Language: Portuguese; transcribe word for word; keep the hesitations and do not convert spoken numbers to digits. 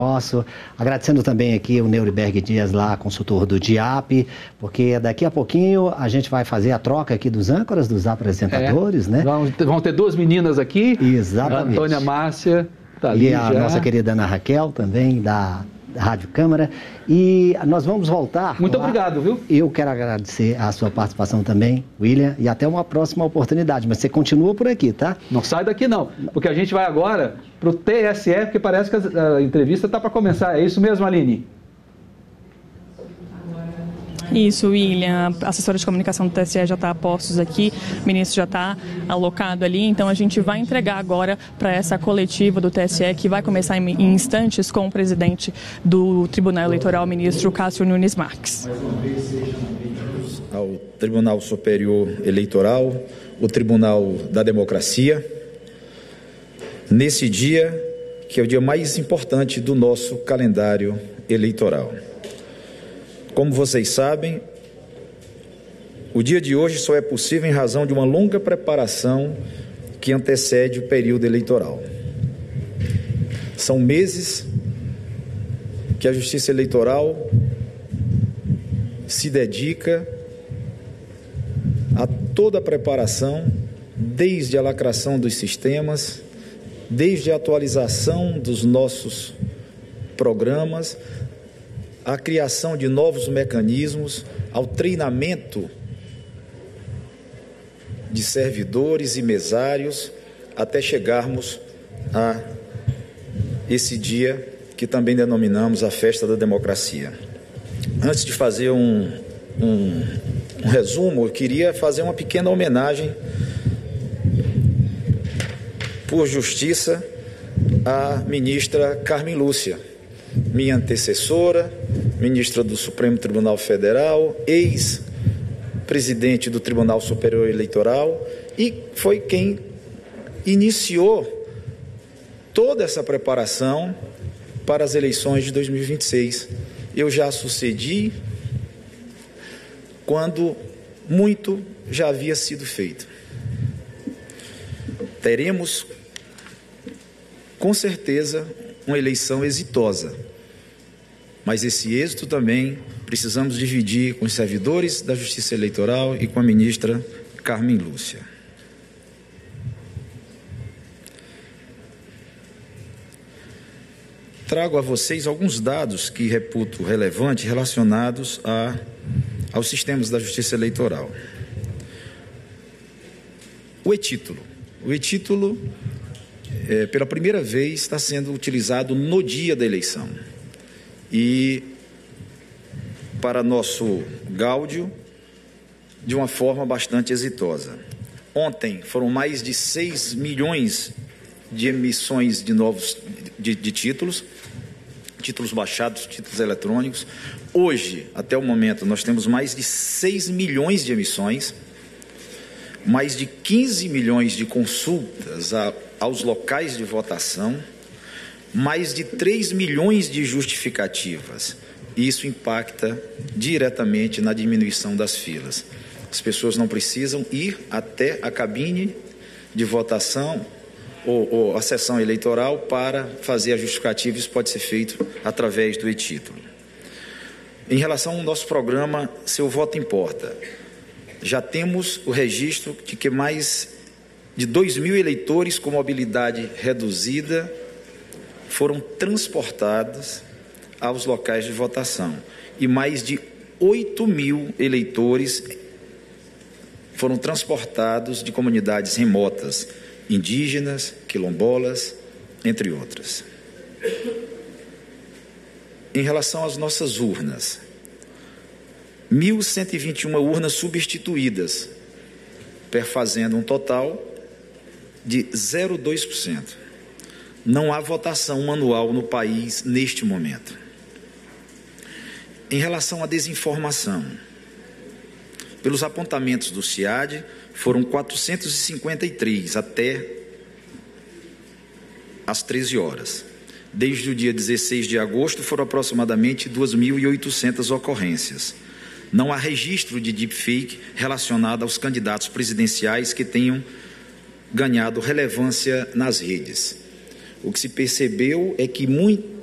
Nosso, agradecendo também aqui o Neuriberg Dias, lá, consultor do D I A P, porque daqui a pouquinho a gente vai fazer a troca aqui dos âncoras, dos apresentadores, é, né? Vão, vão ter duas meninas aqui. Exatamente. A Antônia Márcia, tá ali e a já. nossa querida Ana Raquel também, da Rádio Câmara. E nós vamos voltar. Muito lá. Obrigado, viu? Eu quero agradecer a sua participação também, William, e até uma próxima oportunidade. Mas você continua por aqui, tá? Não sai daqui não, porque a gente vai agora para o T S E, porque parece que a, a entrevista está para começar. É isso mesmo, Aline? Isso, William. A assessora de comunicação do T S E já está a postos aqui, o ministro já está alocado ali, então a gente vai entregar agora para essa coletiva do T S E, que vai começar em, em instantes com o presidente do Tribunal Eleitoral, ministro Cássio Nunes Marques. Ao Tribunal Superior Eleitoral, o Tribunal da Democracia, nesse dia que é o dia mais importante do nosso calendário eleitoral. Como vocês sabem, o dia de hoje só é possível em razão de uma longa preparação que antecede o período eleitoral. São meses que a Justiça Eleitoral se dedica a toda a preparação, desde a lacração dos sistemas, desde a atualização dos nossos programas, a criação de novos mecanismos, ao treinamento de servidores e mesários, até chegarmos a esse dia que também denominamos a Festa da Democracia. Antes de fazer um, um, um resumo, eu queria fazer uma pequena homenagem, por justiça, à ministra Carmen Lúcia, minha antecessora, ministra do Supremo Tribunal Federal, ex-presidente do Tribunal Superior Eleitoral, e foi quem iniciou toda essa preparação para as eleições de dois mil e vinte e seis. Eu já sucedi quando muito já havia sido feito. Teremos, com certeza, uma eleição exitosa, mas esse êxito também precisamos dividir com os servidores da Justiça Eleitoral e com a ministra Carmen Lúcia. Trago a vocês alguns dados que reputo relevantes relacionados a, aos sistemas da Justiça Eleitoral. O e-título. O e-título, é, pela primeira vez, está sendo utilizado no dia da eleição. E, para nosso gáudio, de uma forma bastante exitosa. Ontem foram mais de seis milhões de emissões de novos de, de títulos, títulos baixados, títulos eletrônicos. Hoje, até o momento, nós temos mais de seis milhões de emissões, mais de quinze milhões de consultas a, aos locais de votação, mais de três milhões de justificativas. Isso impacta diretamente na diminuição das filas. As pessoas não precisam ir até a cabine de votação ou, ou a sessão eleitoral para fazer a justificativa. Isso pode ser feito através do e-título. Em relação ao nosso programa Seu Voto Importa, já temos o registro de que mais de dois mil eleitores com mobilidade reduzida foram transportados aos locais de votação e mais de oito mil eleitores foram transportados de comunidades remotas, indígenas, quilombolas, entre outras. Em relação às nossas urnas, mil cento e vinte e uma urnas substituídas, perfazendo um total de zero vírgula dois por cento. Não há votação manual no país neste momento. Em relação à desinformação, pelos apontamentos do CIAD, foram quatrocentos e cinquenta e três até às treze horas. Desde o dia dezesseis de agosto, foram aproximadamente duas mil e oitocentas ocorrências. Não há registro de deepfake relacionado aos candidatos presidenciais que tenham ganhado relevância nas redes. O que se percebeu é que muito